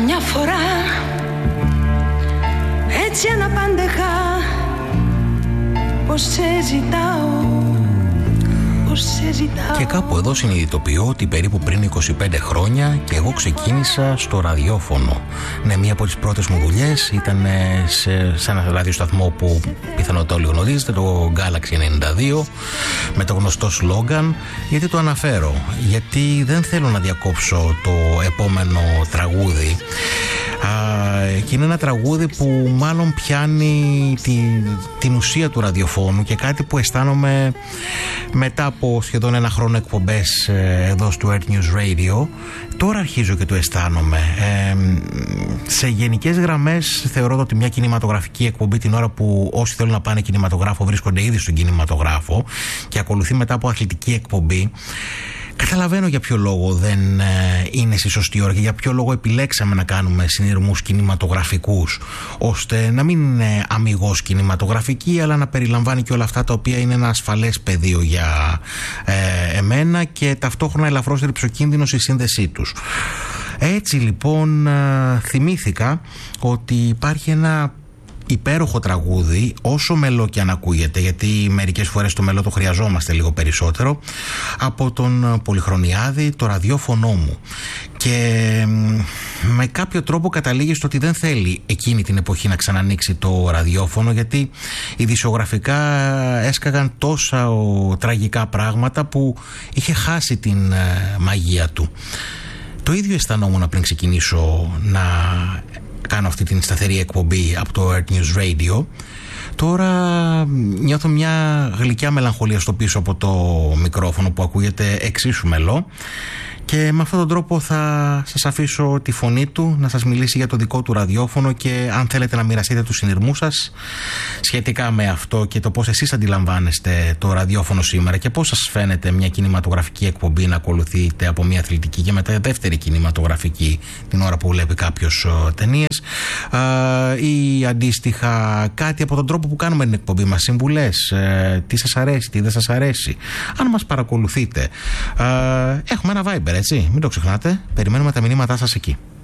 καμιά φορά έτσι αναπάντεχα πως σε ζητάω. Και κάπου εδώ συνειδητοποιώ ότι περίπου πριν 25 χρόνια και εγώ ξεκίνησα στο ραδιόφωνο. Ναι, μία από τις πρώτες μου δουλειές ήταν σε ένα ραδιοσταθμό που πιθανότατα όλοι γνωρίζετε, το Galaxy 92, με το γνωστό σλόγγαν. Γιατί το αναφέρω? Γιατί δεν θέλω να διακόψω το επόμενο τραγούδι. Και είναι ένα τραγούδι που μάλλον πιάνει την ουσία του ραδιοφώνου και κάτι που αισθάνομαι μετά από σχεδόν ένα χρόνο εκπομπές εδώ στο Earth News Radio. Τώρα αρχίζω και το αισθάνομαι. Σε γενικές γραμμές θεωρώ ότι μια κινηματογραφική εκπομπή, την ώρα που όσοι θέλουν να πάνε κινηματογράφο βρίσκονται ήδη στον κινηματογράφο και ακολουθεί μετά από αθλητική εκπομπή, καταλαβαίνω για ποιο λόγο δεν είναι στη σωστή ώρα και για ποιο λόγο επιλέξαμε να κάνουμε συνειρμούς κινηματογραφικούς, ώστε να μην είναι αμιγώς κινηματογραφική, αλλά να περιλαμβάνει και όλα αυτά τα οποία είναι ένα ασφαλές πεδίο για εμένα και ταυτόχρονα ελαφρώς ρυψοκίνδυνος η σύνδεσή τους. Έτσι λοιπόν θυμήθηκα ότι υπάρχει ένα υπέροχο τραγούδι, όσο μελό και αν ακούγεται, γιατί μερικές φορές το μελό το χρειαζόμαστε λίγο περισσότερο, από τον Πολυχρονιάδη, το ραδιόφωνο μου. Και με κάποιο τρόπο καταλήγει στο ότι δεν θέλει εκείνη την εποχή να ξανανοίξει το ραδιόφωνο, γιατί οι δισογραφικά έσκαγαν τόσα τραγικά πράγματα που είχε χάσει την μαγεία του. Το ίδιο αισθανόμουν πριν ξεκινήσω να κάνω αυτή την σταθερή εκπομπή από το Earth News Radio. Τώρα νιώθω μια γλυκιά μελαγχολία στο πίσω από το μικρόφωνο που ακούγεται εξίσου μελό, και με αυτόν τον τρόπο θα σας αφήσω τη φωνή του να σας μιλήσει για το δικό του ραδιόφωνο, και αν θέλετε να μοιραστείτε τους συνειρμούς σας σχετικά με αυτό και το πώς εσείς αντιλαμβάνεστε το ραδιόφωνο σήμερα και πώς σας φαίνεται μια κινηματογραφική εκπομπή να ακολουθείτε από μια αθλητική και μετά δεύτερη κινηματογραφική την ώρα που βλέπει κάποιος ταινίες, ή αντίστοιχα κάτι από τον τρόπο που κάνουμε την εκπομπή μας, συμβουλές, τι σας αρέσει, τι δεν σας αρέσει, αν μας παρακολουθείτε. Έχουμε ένα Viber, έτσι, μην το ξεχνάτε. Περιμένουμε τα μηνύματά σας εκεί.